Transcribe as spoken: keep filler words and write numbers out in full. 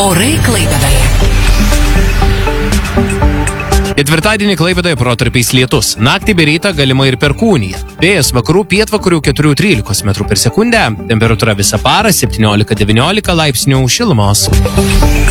Orai Klaipėdoje. Ketvirtadienį Klaipėdoje protarpiais lietus. Naktį bei rytą galima ir perkūnija. Vėjas vakarų pietvakarių keturių trylikos metrų per sekundę. Temperatūra visą parą septyniolika devyniolika laipsnių šilumos.